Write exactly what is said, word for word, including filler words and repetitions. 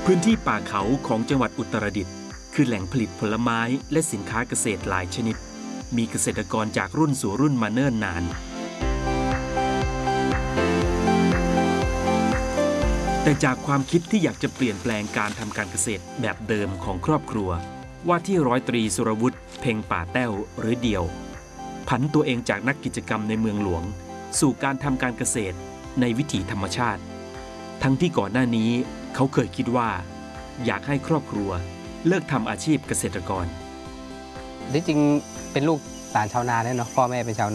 พื้นที่ป่าเขาของจังหวัดอุตรดิตถ์คือแหล่งผลิตผลไม้และสินค้าเกษตรหลายชนิดมีเกษตรกรจากรุ่นสู่รุ่นมาเนิ่นนานแต่จากความคิดที่อยากจะเปลี่ยนแปลงการทำการเกษตรแบบเดิมของครอบครัวว่าที่ร้อยตรีสุรวุฒิเพ็งป่าแต้วหรือเดี่ยวผันตัวเองจากนักกิจกรรมในเมืองหลวงสู่การทำการเกษตรในวิถีธรรมชาติทั้งที่ก่อนหน้านี้เขาเคยคิดว่าอยากให้ครอบครัวเลิกทำอาชีพเกษตรกรที่จริงเป็นลูกหลานชาวนาเนี่ยเนาะพ่อแม่เป็นชาว